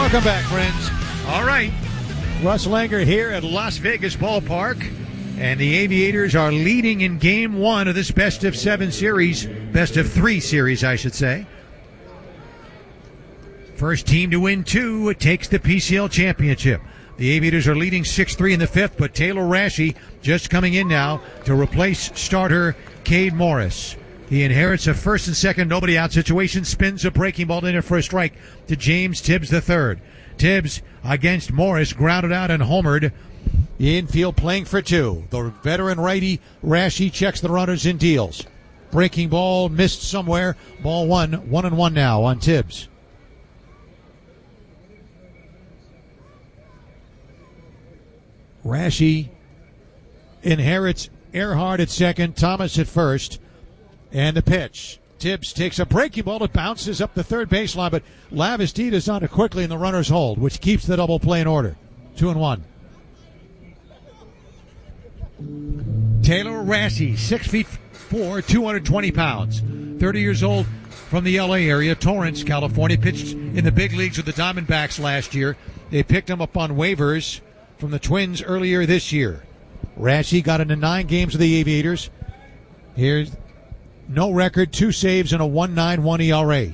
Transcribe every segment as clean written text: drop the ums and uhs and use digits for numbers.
Welcome back, friends. All right. Russ Langer here at Las Vegas Ballpark. And the Aviators are leading in Game 1 of this best of 7 series. Best of 3 series, I should say. First team to win 2 takes the PCL championship. The Aviators are leading 6-3 in the 5th, but Taylor Rashi just coming in now to replace starter Cade Morris. He inherits a first and second nobody out situation, spins a breaking ball in for a strike to James Tibbs III. Tibbs against Morris, grounded out and homered. The infield playing for 2. The veteran righty Rashi checks the runners and deals. Breaking ball missed somewhere. Ball 1, 1-1 now on Tibbs. Rashi inherits Earhart at second, Thomas at first. And the pitch. Tibbs takes a breaking ball. It bounces up the third baseline, but Lavastida is on it quickly and the runners hold, which keeps the double play in order. 2-1. Taylor Rashi, 6'4", 220 pounds. 30 years old, from the LA area, Torrance, California. Pitched in the big leagues with the Diamondbacks last year. They picked him up on waivers from the Twins earlier this year. Rashi got into 9 games with the Aviators. Here's no record, 2 saves, and a 1.91 ERA.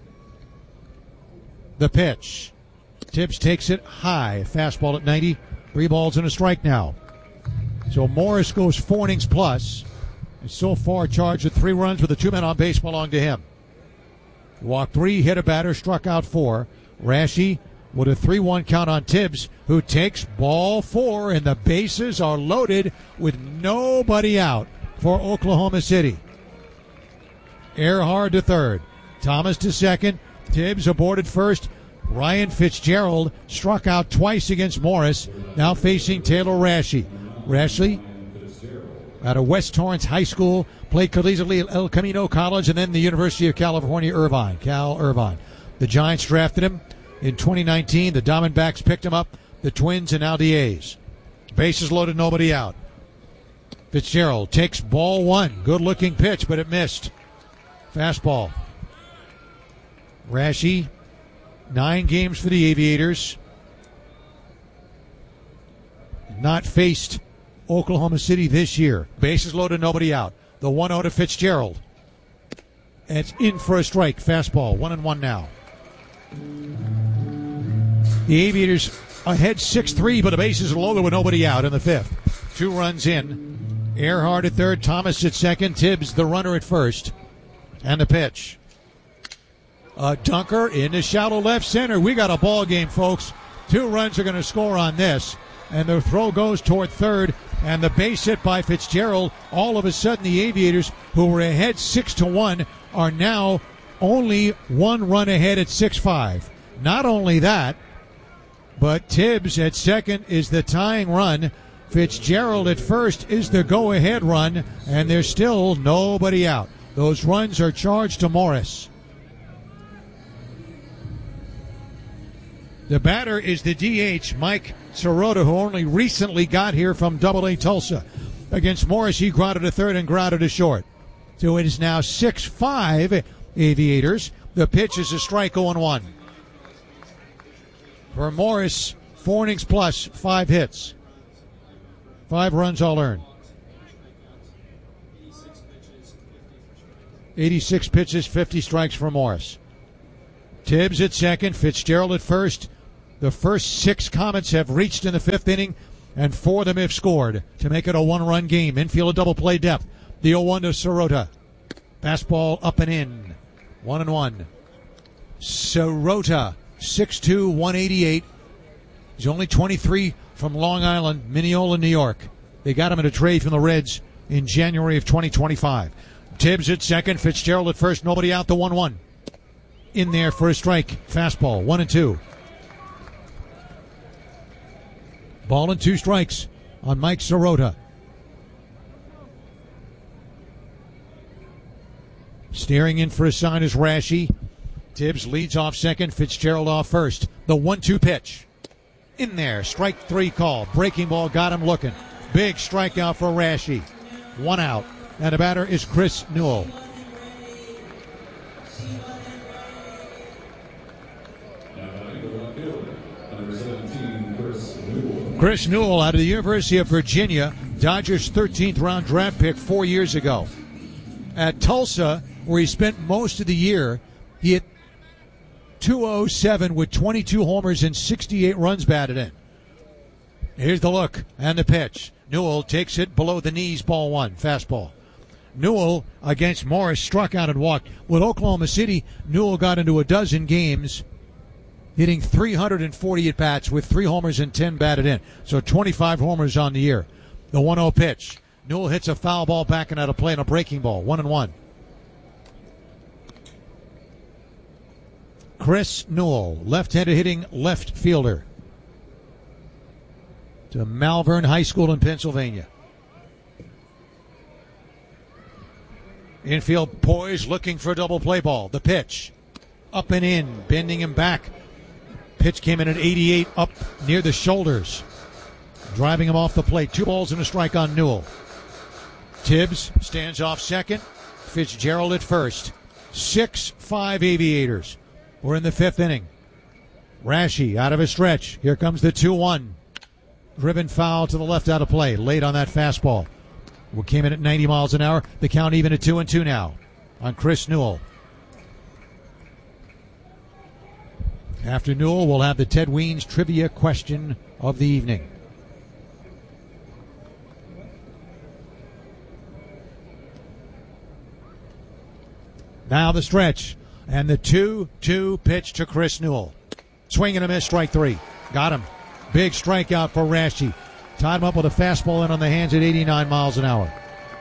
The pitch. Tibbs takes it high. Fastball at 90. 3 balls and a strike now. So Morris goes 4 innings plus. And so far charged with 3 runs with the 2 men on base belong to him. Walked 3, hit a batter, struck out 4. Rashi with a 3-1 count on Tibbs, who takes ball 4, and the bases are loaded with nobody out for Oklahoma City. Earhart to third. Thomas to second. Tibbs aboard at first. Ryan Fitzgerald struck out twice against Morris. Now facing Taylor Rashi. Rashi out of West Torrance High School. Played collegiately at El Camino College and then the University of California, Irvine. Cal Irvine. The Giants drafted him in 2019. The Diamondbacks picked him up. The Twins and now the A's. Bases loaded, nobody out. Fitzgerald takes ball 1. Good looking pitch, but it missed. Fastball. Rashi, 9 games for the Aviators. Not faced Oklahoma City this year. Bases loaded, nobody out. The 1-0 to Fitzgerald. And it's in for a strike. Fastball, 1-1 now. The Aviators ahead 6-3, but the bases are loaded with nobody out in the 5th. 2 runs in. Earhart at third, Thomas at second, Tibbs the runner at first. And the pitch. A dunker into shallow left center. We got a ball game, folks. 2 runs are going to score on this. And the throw goes toward third. And the base hit by Fitzgerald. All of a sudden, the Aviators, who were ahead 6-1, are now only 1 run ahead at 6-5. Not only that, but Tibbs at second is the tying run. Fitzgerald at first is the go-ahead run. And there's still nobody out. Those runs are charged to Morris. The batter is the DH, Mike Sirota, who only recently got here from AA Tulsa. Against Morris, he grounded to third and grounded to short. So it is now 6-5 Aviators. The pitch is a strike, 0-1. For Morris, 4 innings plus, 5 hits. 5 runs all earned. 86 pitches, 50 strikes for Morris. Tibbs at second, Fitzgerald at first. The first 6 Comets have reached in the 5th inning, and 4 of them have scored to make it a 1-run game. Infield a double play depth. The 0-1 to Sirota. Fastball up and in. 1-1. Sirota, 6'2", 188. He's only 23, from Long Island, Mineola, New York. They got him in a trade from the Reds in January of 2025. Tibbs at second, Fitzgerald at first, nobody out, the 1-1. In there for a strike. Fastball, 1-2. Ball and 2 strikes on Mike Sirota. Staring in for a sign is Rashi. Tibbs leads off second, Fitzgerald off first. The 1-2 pitch. In there, strike 3 call. Breaking ball got him looking. Big strikeout for Rashi. 1 out. And the batter is Chris Newell. Chris Newell out of the University of Virginia, Dodgers 13th round draft pick 4 years ago. At Tulsa, where he spent most of the year, he hit .207 with 22 homers and 68 runs batted in. Here's the look and the pitch. Newell takes it below the knees, ball one, fastball. Newell against Morris struck out and walked. With Oklahoma City, Newell got into a dozen games, hitting 340 at-bats with 3 homers and 10 batted in. So 25 homers on the year. The 1-0 pitch. Newell hits a foul ball backing out of play and a breaking ball. 1-1. Chris Newell, left-handed hitting left fielder. To Malvern High School in Pennsylvania. Infield poised, looking for a double play ball. The pitch. Up and in, bending him back. Pitch came in at 88, up near the shoulders. Driving him off the plate. 2 balls and a strike on Newell. Tibbs stands off second. Fitzgerald at first. 6-5 Aviators. We're in the 5th inning. Rashi out of a stretch. Here comes the 2-1. Driven foul to the left out of play. Late on that fastball. We came in at 90 miles an hour. The count even at 2-2 now on Chris Newell. After Newell, we'll have the Ted Weens trivia question of the evening. Now the stretch. And the 2-2 pitch to Chris Newell. Swing and a miss, strike 3. Got him. Big strikeout for Rashi. Tied him up with a fastball in on the hands at 89 miles an hour.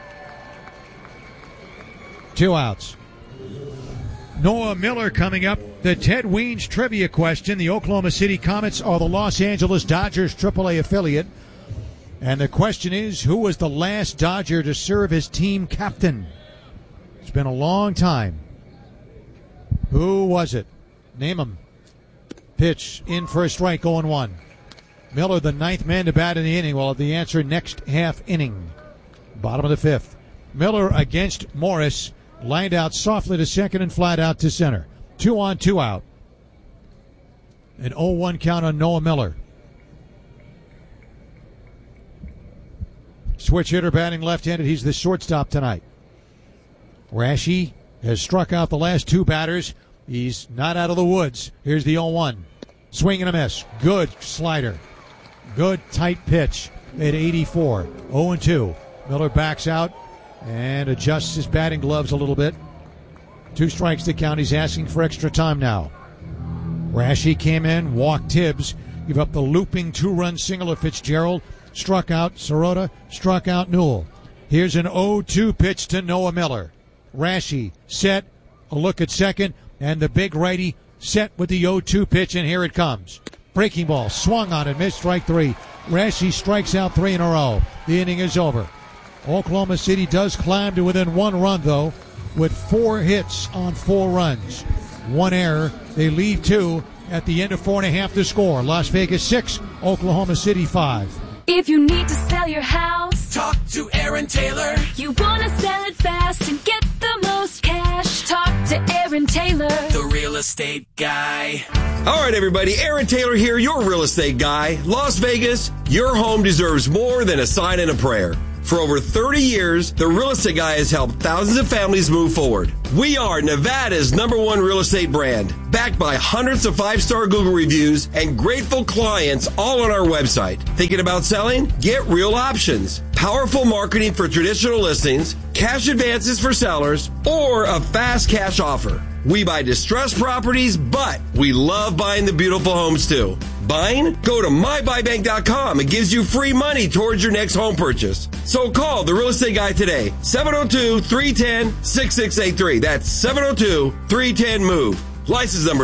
2 outs. Noah Miller coming up. The Ted Weens trivia question. The Oklahoma City Comets are the Los Angeles Dodgers AAA affiliate. And the question is, who was the last Dodger to serve as team captain? It's been a long time. Who was it? Name him. Pitch in for a strike, 0-1. Miller, the 9th man to bat in the inning. We'll have the answer next half inning. Bottom of the 5th. Miller against Morris. Lined out softly to second and flat out to center. 2 on, 2 out. An 0-1 count on Noah Miller. Switch hitter batting left-handed. He's the shortstop tonight. Rashi has struck out the last 2 batters. He's not out of the woods. Here's the 0-1. Swing and a miss. Good slider. Good tight pitch at 84. 0-2. Miller backs out and adjusts his batting gloves a little bit. 2 strikes to count. He's asking for extra time now. Rashi came in, walked Tibbs, give up the looping 2-run single of Fitzgerald. Struck out Sirota, struck out Newell. Here's an 0-2 pitch to Noah Miller. Rashi set, a look at second, and the big righty set with the 0-2 pitch, and here it comes. Breaking ball, swung on it, missed, strike 3. Rashi strikes out 3 in a row. The inning is over. Oklahoma City does climb to within 1 run, though, with 4 hits on 4 runs. 1 error. They leave 2 at the end of 4.5 to score. Las Vegas 6, Oklahoma City 5. If you need to sell your house, talk to Aaron Taylor. You want to sell it fast and get the most cash, talk to Aaron Taylor, the real estate guy. All right, everybody, Aaron Taylor here, your real estate guy. Las Vegas, your home deserves more than a sign and a prayer. For over 30 years, the Real Estate Guy has helped thousands of families move forward. We are Nevada's #1 real estate brand, backed by hundreds of 5-star Google reviews and grateful clients all on our website. Thinking about selling? Get real options. Powerful marketing for traditional listings, cash advances for sellers, or a fast cash offer. We buy distressed properties, but we love buying the beautiful homes too. Buying? Go to mybuybank.com. It gives you free money towards your next home purchase. So call the Real Estate Guy today. 702-310-6683. That's 702-310-MOVE. License number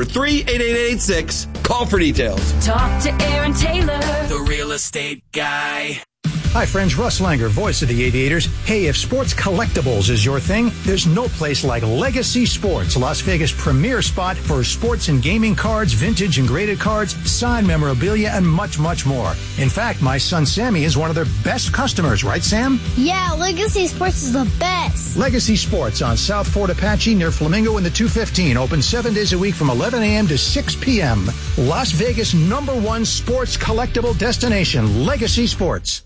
38886. Call for details. talk to Aaron Taylor, The real estate guy. Hi, friends. Russ Langer, voice of the Aviators. Hey, if sports collectibles is your thing, there's no place like Legacy Sports, Las Vegas' premier spot for sports and gaming cards, vintage and graded cards, signed memorabilia, and much, much more. In fact, my son Sammy is one of their best customers, right, Sam? Yeah, Legacy Sports is the best. Legacy Sports on South Fort Apache near Flamingo in the 215. Open 7 days a week from 11 a.m. to 6 p.m. Las Vegas' #1 sports collectible destination, Legacy Sports.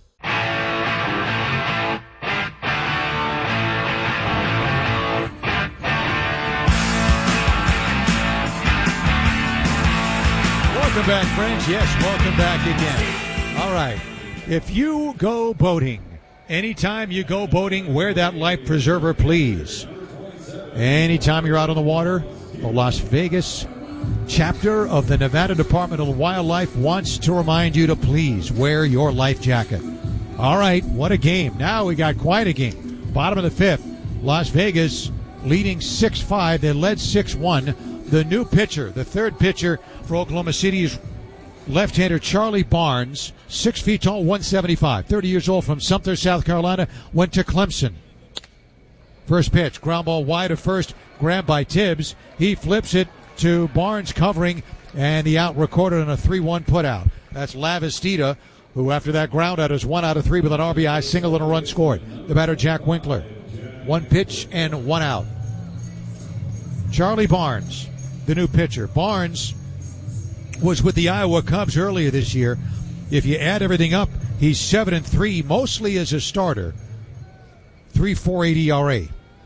Welcome back, friends. Yes, welcome back again. All right. If you go boating, anytime you go boating, wear that life preserver, please. Anytime you're out on the water, the Las Vegas chapter of the Nevada Department of Wildlife wants to remind you to please wear your life jacket. All right, what a game. Now we got quite a game. Bottom of the fifth, Las Vegas leading 6-5. They led 6-1. The new pitcher, the third pitcher for Oklahoma City is left-hander Charlie Barnes, 6 feet tall, 175, 30 years old, from Sumter, South Carolina, went to Clemson. First pitch, ground ball wide of first, grabbed by Tibbs. He flips it to Barnes covering, and the out recorded on a 3-1 putout. That's Lavastida, who after that ground out is 1 out of 3 with an RBI single and a run scored. The batter, Jack Winkler. 1 pitch and 1 out. Charlie Barnes, the new pitcher. Barnes was with the Iowa Cubs earlier this year. If you add everything up, he's 7-3, mostly as a starter. 3.48 ERA.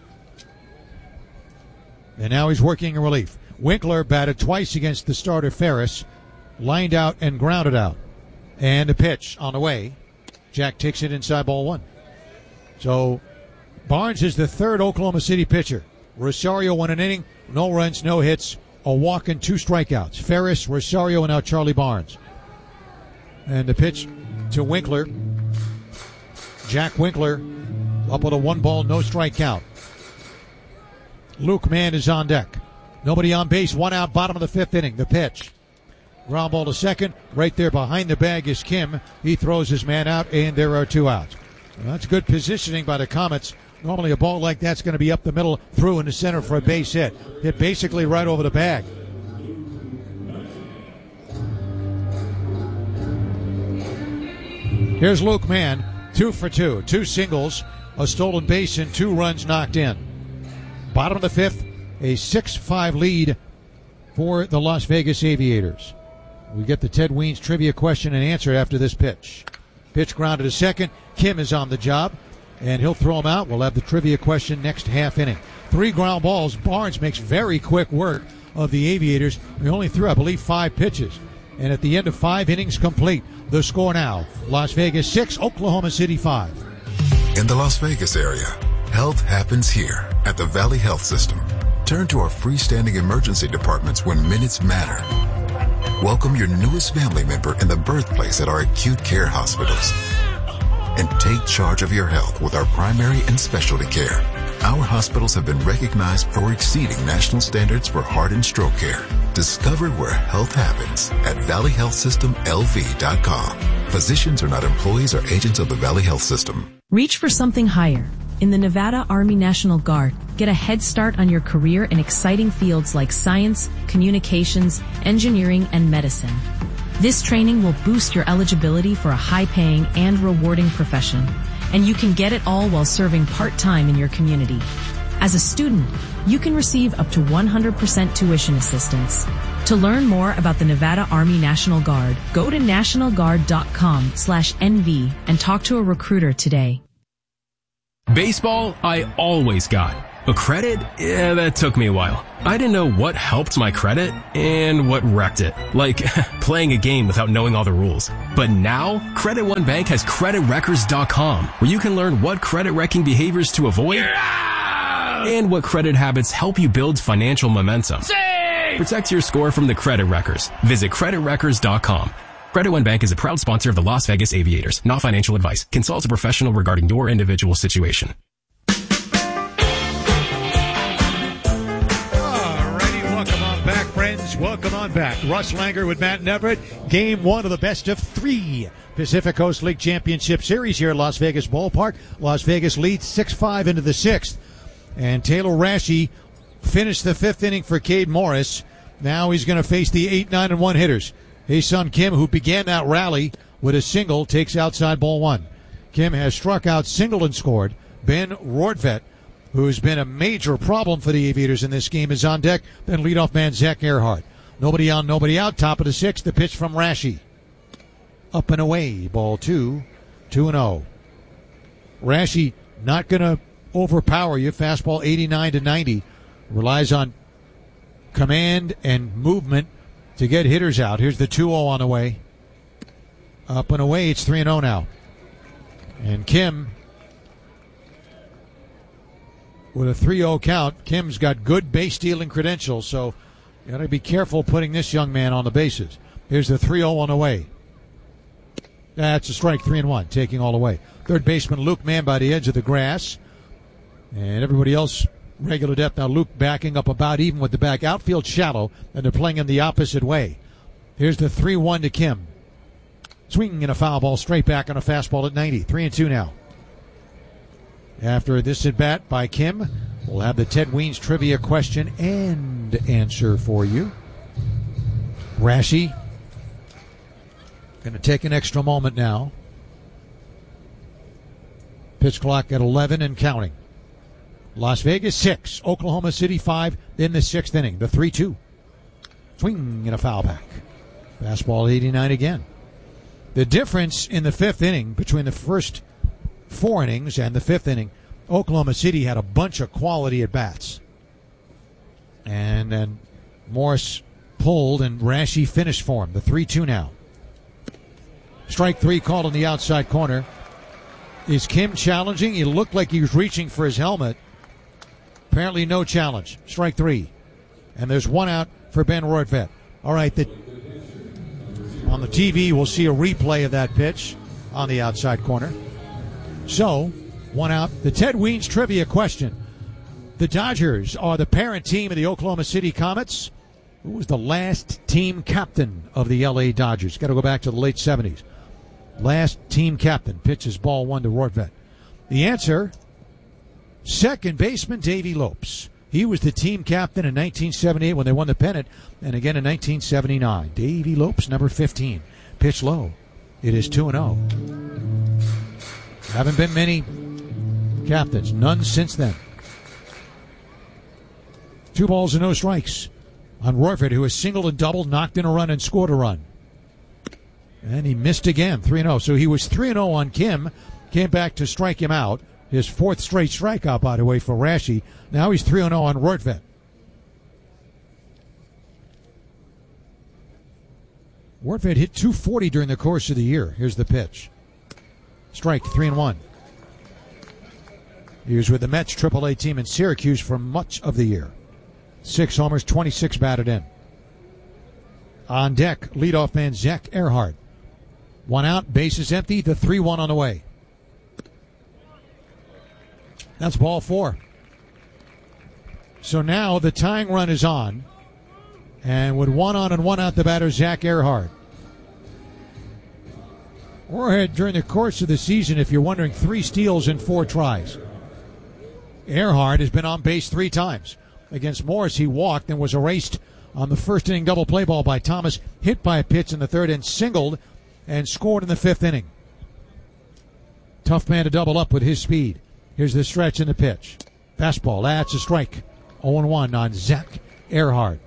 And now he's working in relief. Winkler batted twice against the starter Ferris, lined out and grounded out. And a pitch on the way. Jack takes it inside, ball 1. So Barnes is the third Oklahoma City pitcher. Rosario won an inning, no runs, no hits, a walk and 2 strikeouts. Ferris, Rosario, and now Charlie Barnes. And the pitch to Winkler. Jack Winkler up with a 1-ball, no strike count. Luke Mann is on deck. Nobody on base, 1 out, bottom of the 5th inning. The pitch. Ground ball to second. Right there behind the bag is Kim. He throws his man out, and there are 2 outs. Well, that's good positioning by the Comets. Normally a ball like that's going to be up the middle, through in the center for a base hit. Hit basically right over the bag. Here's Luke Mann, 2 for 2. 2 singles, a stolen base, and 2 runs knocked in. Bottom of the 5th, a 6-5 lead for the Las Vegas Aviators. We get the Ted Weens trivia question and answer after this pitch. Pitch grounded to second. Kim is on the job, and he'll throw him out. We'll have the trivia question next half inning. 3 ground balls. Barnes makes very quick work of the Aviators. He only threw, I believe, 5 pitches. And at the end of 5 innings complete, the score now, Las Vegas 6, Oklahoma City 5. In the Las Vegas area, health happens here at the Valley Health System. Turn to our freestanding emergency departments when minutes matter. Welcome your newest family member in the birthplace at our acute care hospitals. And take charge of your health with our primary and specialty care. Our hospitals have been recognized for exceeding national standards for heart and stroke care. Discover where health happens at valleyhealthsystemlv.com. Physicians are not employees or agents of the Valley Health System. Reach for something higher. In the Nevada Army National Guard, get a head start on your career in exciting fields like science, communications, engineering, and medicine. This training will boost your eligibility for a high-paying and rewarding profession, and you can get it all while serving part-time in your community. As a student, you can receive up to 100% tuition assistance. To learn more about the Nevada Army National Guard, go to nationalguard.com/NV and talk to a recruiter today. Baseball, I always got. But credit? Yeah, that took me a while. I didn't know what helped my credit and what wrecked it. Like playing a game without knowing all the rules. But now, Credit One Bank has CreditWreckers.com, where you can learn what credit wrecking behaviors to avoid and what credit habits help you build financial momentum. Protect your score from the Credit Wreckers. Visit CreditWreckers.com. Credit One Bank is a proud sponsor of the Las Vegas Aviators. Not financial advice. Consult a professional regarding your individual situation. Yes, welcome on back. Russ Langer with Matt Neverett. Game 1 of the best of 3 Pacific Coast League Championship Series here at Las Vegas Ballpark. Las Vegas leads 6-5 into the 6th. And Taylor Rashi finished the 5th inning for Cade Morris. Now he's going to face the 8, 9, and 1 hitters. His son Kim, who began that rally with a single, takes outside ball 1. Kim has struck out, singled, and scored. Ben Rortvedt, who's been a major problem for the Aviators in this game, is on deck. Then leadoff man Zach Earhart. Nobody on, nobody out. Top of the 6th, the pitch from Rashi. Up and away, ball 2, 2-0. Rashi not going to overpower you. Fastball 89 to 90. Relies on command and movement to get hitters out. Here's the 2-0 on the way. Up and away, it's 3-0 now. And Kim, with a 3-0 count, Kim's got good base stealing credentials, so you got to be careful putting this young man on the bases. Here's the 3-0 on the way. That's a strike, 3-1, taking all the way. Third baseman Luke Mann by the edge of the grass. And everybody else regular depth. Now Luke backing up about even with the back. Outfield shallow, and they're playing him the opposite way. Here's the 3-1 to Kim. Swinging in a foul ball straight back on a fastball at 90. 3-2 now. After this at bat by Kim, we'll have the Ted Weens trivia question and answer for you. Rashi going to take an extra moment now. Pitch clock at 11 and counting. Las Vegas 6, Oklahoma City 5 in the 6th inning. The 3-2. Swing and a foul back. Fastball 89 again. The difference in the 5th inning between the first 4 innings and the 5th inning, Oklahoma City had a bunch of quality at bats. And then Morris pulled and Rashi finished for him. The 3-2 now. Strike 3 called in the outside corner. Is Kim challenging? He looked like he was reaching for his helmet. Apparently no challenge. Strike 3. And there's 1 out for Ben Rortvedt. All right, on the TV we'll see a replay of that pitch on the outside corner. So, 1 out. The Ted Weens trivia question. The Dodgers are the parent team of the Oklahoma City Comets. Who was the last team captain of the LA Dodgers? Got to go back to the late 70s. Last team captain. Pitches ball 1 to Rortvedt. The answer, second baseman Davey Lopes. He was the team captain in 1978 when they won the pennant, and again in 1979. Davey Lopes, number 15. Pitch low. It is 2-0. Haven't been many captains. None since then. 2 balls and no strikes on Rortvedt, who has singled and doubled, knocked in a run, and scored a run. And he missed again, 3-0. So he was 3-0 on Kim, came back to strike him out. His 4th straight strikeout, by the way, for Rashi. Now he's 3-0 on Rortvedt. Rortvedt hit 240 during the course of the year. Here's the pitch. Strike, 3-1. He was with the Mets AAA team in Syracuse for much of the year. 6 homers, 26 batted in. On deck, leadoff man Zach Earhart. 1 out, bases empty, the 3-1 on the way. That's ball 4. So now the tying run is on. And with 1 on and 1 out, the batter, Zach Earhart. Warhead, during the course of the season, if you're wondering, 3 steals in 4 tries. Earhart has been on base 3 times. Against Morris, he walked and was erased on the first inning double play ball by Thomas, hit by a pitch in the 3rd and singled and scored in the 5th inning. Tough man to double up with his speed. Here's the stretch in the pitch. Fastball, that's a strike. 0-1 on Zach Earhart.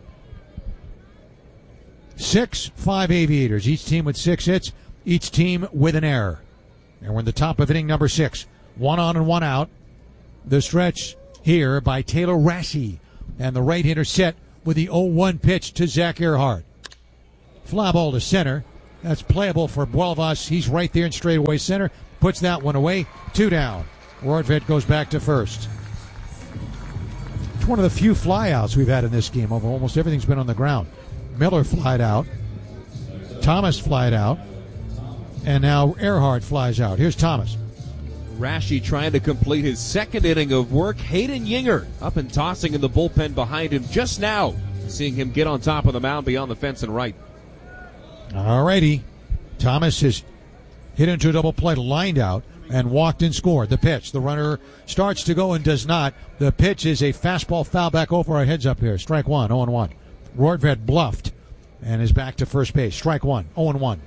6-5 Aviators, each team with 6 hits, each team with an error. And we're in the top of inning number 6. 1 on and 1 out. The stretch here by Taylor Rashi. And the right hitter set with the 0-1 pitch to Zach Earhart. Fly ball to center. That's playable for Buelvas. He's right there in straightaway center. Puts that one away. 2 down. Rortvedt goes back to first. It's one of the few flyouts we've had in this game. Almost everything's been on the ground. Miller flied out. Thomas flied out. And now Earhart flies out. Here's Thomas. Rashi trying to complete his 2nd inning of work. Hayden Yinger up and tossing in the bullpen behind him just now. seeing him get on top of the mound beyond the fence and right. All righty. Thomas has hit into a double play, lined out, and walked and scored. The pitch. The runner starts to go and does not. The pitch is a fastball foul back over our heads up here. Strike one, 0-1. Rortvedt bluffed and is back to first base. Strike one, 0-1.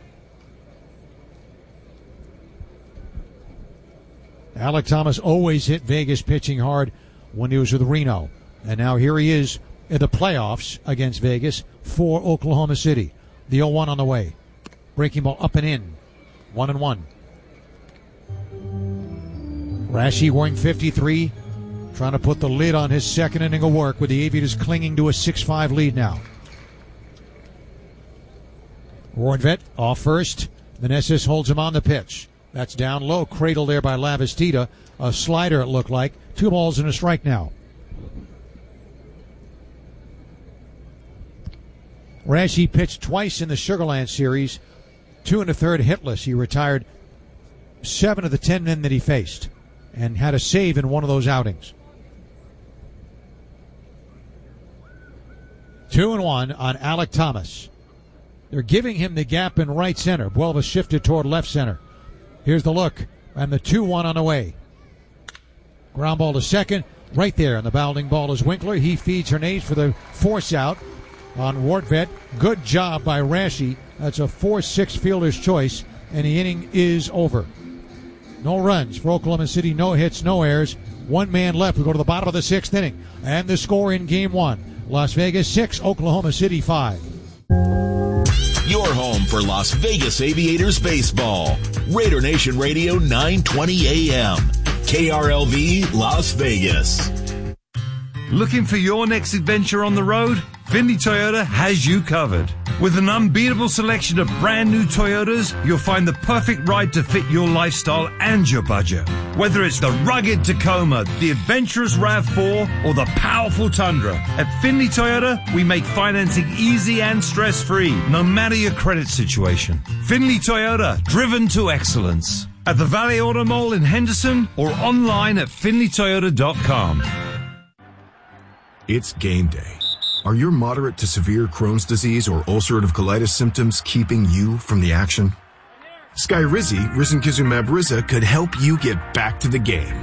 Alek Thomas always hit Vegas pitching hard when he was with Reno. And now here he is in the playoffs against Vegas for Oklahoma City. The 0-1 on the way. Breaking ball up and in. 1-1. Rashi wearing 53, trying to put the lid on his second inning of work with the Aviators clinging to a 6-5 lead now. Rortvedt off first. Meneses holds him on the pitch. That's down low, cradled there by Lavastida. A slider, it looked like. 2 balls and a strike now. Rashi pitched twice in the Sugarland series. 2 1/3 hitless. He retired 7 of the 10 men that he faced and had a save in one of those outings. 2-1 on Alek Thomas. They're giving him the gap in right center. Buelva shifted toward left center. Here's the look, and the 2-1 on the way. Ground ball to second, right there, and the bounding ball is Winkler. He feeds Hernandez for the force out on Rortvedt. Good job by Rashi. That's a 4-6 fielder's choice, and the inning is over. No runs for Oklahoma City, no hits, no errors. 1 man left. We go to the bottom of the 6th inning, and the score in Game 1. Las Vegas 6, Oklahoma City 5. Your home for Las Vegas Aviators baseball. Raider Nation Radio 920 AM. KRLV Las Vegas. Looking for your next adventure on the road? Findlay Toyota has you covered. With an unbeatable selection of brand new Toyotas, you'll find the perfect ride to fit your lifestyle and your budget. Whether it's the rugged Tacoma, the adventurous RAV4, or the powerful Tundra, at Findlay Toyota, we make financing easy and stress-free, no matter your credit situation. Findlay Toyota, driven to excellence. At the Valley Auto Mall in Henderson or online at FindlayToyota.com. It's game day. Are your moderate to severe Crohn's disease or ulcerative colitis symptoms keeping you from the action? Skyrizi, risankizumab Riza, could help you get back to the game.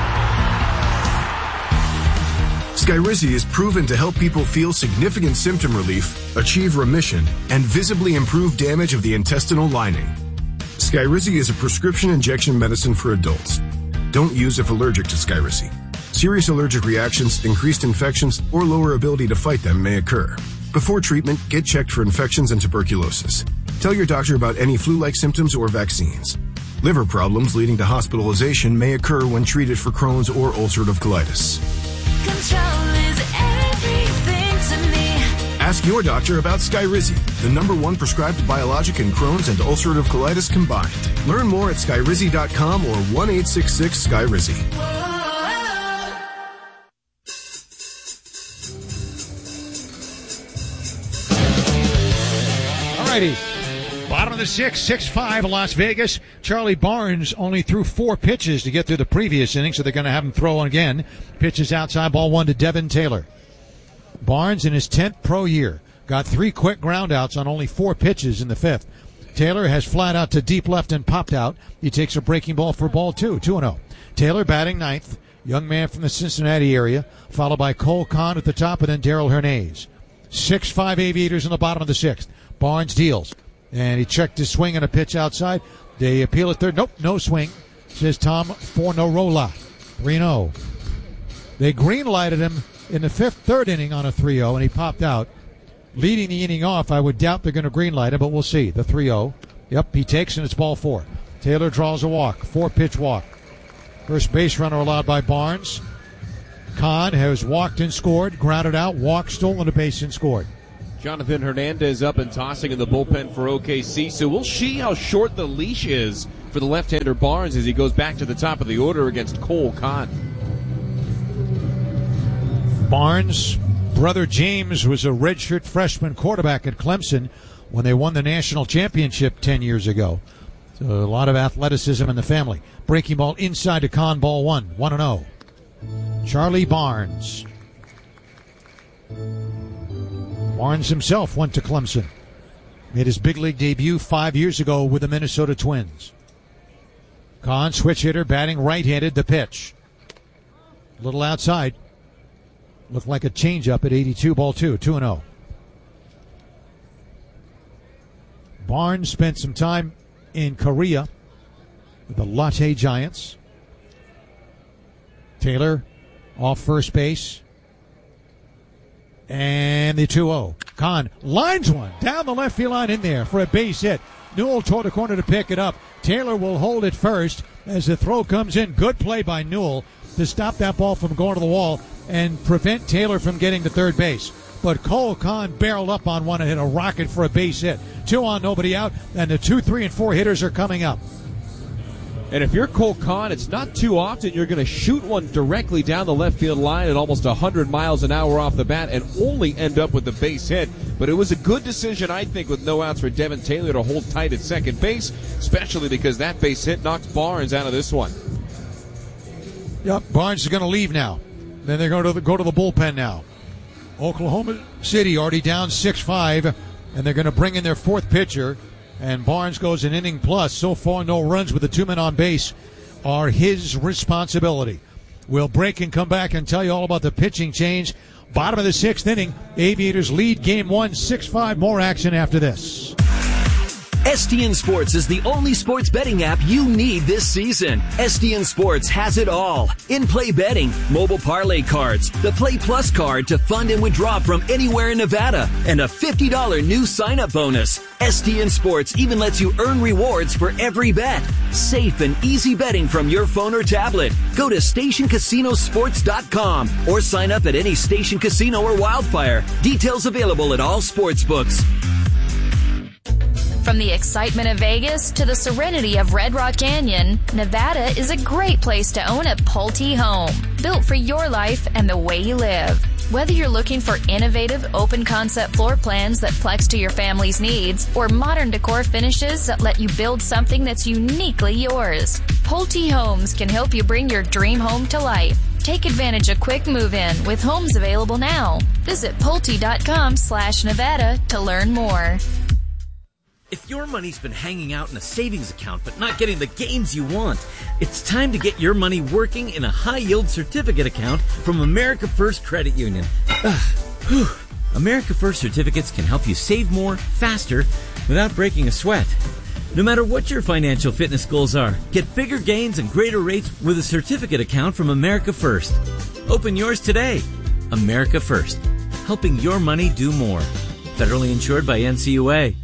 Skyrizi is proven to help people feel significant symptom relief, achieve remission, and visibly improve damage of the intestinal lining. Skyrizi is a prescription injection medicine for adults. Don't use if allergic to Skyrizi. Serious allergic reactions, increased infections, or lower ability to fight them may occur. Before treatment, get checked for infections and tuberculosis. Tell your doctor about any flu-like symptoms or vaccines. Liver problems leading to hospitalization may occur when treated for Crohn's or ulcerative colitis. Control is everything to me. Ask your doctor about Skyrizi, the #1 prescribed biologic in Crohn's and ulcerative colitis combined. Learn more at skyrizi.com or 1-866-SKYRIZI. Alrighty. Bottom of the 6th, 6-5 Las Vegas. Charlie Barnes only threw 4 pitches to get through the previous inning, so they're going to have him throw again. Pitches outside, ball 1 to Devin Taylor. Barnes in his 10th pro year got 3 quick groundouts on only 4 pitches in the 5th. Taylor has flat out to deep left and popped out. He takes a breaking ball for ball 2, 2-0. Taylor batting 9th. Young man from the Cincinnati area, followed by Cole Kahn at the top and then Darrell Hernandez. 6-5 Aviators in the bottom of the 6th. Barnes deals, and he checked his swing on a pitch outside. They appeal at third. Nope, no swing, says Tom Fornarola. 3-0. They green-lighted him in the 5th, 3rd inning on a 3-0, and he popped out. Leading the inning off, I would doubt they're going to green-light him, but we'll see. The 3-0. Yep, he takes, and it's ball 4. Taylor draws a walk, 4-pitch walk. First base runner allowed by Barnes. Kahn has walked and scored, grounded out, walked, stolen a base, and scored. Jonathan Hernandez up and tossing in the bullpen for OKC, so we'll see how short the leash is for the left-hander Barnes as he goes back to the top of the order against Cole Kahn. Barnes' brother James was a redshirt freshman quarterback at Clemson when they won the national championship 10 years ago. So a lot of athleticism in the family. Breaking ball inside to Kahn, ball 1, 1-0. Charlie Barnes. Barnes himself went to Clemson. Made his big league debut 5 years ago with the Minnesota Twins. Kahn, switch hitter, batting right-handed. The pitch. A little outside. Looked like a changeup at 82, ball 2, 2-0. Barnes spent some time in Korea with the Lotte Giants. Taylor off first base. And the 2-0. Kahn lines one down the left field line in there for a base hit. Newell toward the corner to pick it up. Taylor will hold it first as the throw comes in. Good play by Newell to stop that ball from going to the wall and prevent Taylor from getting to third base. But Cole Kahn barreled up on one and hit a rocket for a base hit. 2 on, nobody out, and the 2, 3, and 4 hitters are coming up. And if you're Cole Kahn, it's not too often you're going to shoot one directly down the left field line at almost 100 miles an hour off the bat and only end up with the base hit. But it was a good decision, I think, with no outs for Devin Taylor to hold tight at second base, especially because that base hit knocks Barnes out of this one. Yep, Barnes is going to leave now. Then they're going to go to the bullpen now. Oklahoma City already down 6-5, and they're going to bring in their fourth pitcher. And Barnes goes an inning plus. So far, no runs with the 2 men on base are his responsibility. We'll break and come back and tell you all about the pitching change. Bottom of the 6th inning, Aviators lead game 1, 6-5. More action after this. STN Sports is the only sports betting app you need this season. STN Sports has it all. In-play betting, mobile parlay cards, the Play Plus card to fund and withdraw from anywhere in Nevada, and a $50 new sign-up bonus. STN Sports even lets you earn rewards for every bet. Safe and easy betting from your phone or tablet. Go to StationCasinoSports.com or sign up at any Station Casino or Wildfire. Details available at all sportsbooks. From the excitement of Vegas to the serenity of Red Rock Canyon, Nevada is a great place to own a Pulte home, built for your life and the way you live. Whether you're looking for innovative, open-concept floor plans that flex to your family's needs, or modern decor finishes that let you build something that's uniquely yours, Pulte Homes can help you bring your dream home to life. Take advantage of quick move-in with homes available now. Visit Pulte.com/Nevada to learn more. If your money's been hanging out in a savings account but not getting the gains you want, it's time to get your money working in a high-yield certificate account from America First Credit Union. America First certificates can help you save more, faster, without breaking a sweat. No matter what your financial fitness goals are, get bigger gains and greater rates with a certificate account from America First. Open yours today. America First, helping your money do more. Federally insured by NCUA.